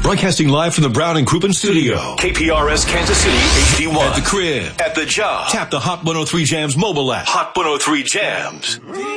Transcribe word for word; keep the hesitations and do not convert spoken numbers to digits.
Broadcasting live from the Brown and Crouppen studio. K P R S Kansas City, H D one. At the crib. At the job. Tap the Hot one oh three Jams mobile app. Hot one oh three Jams.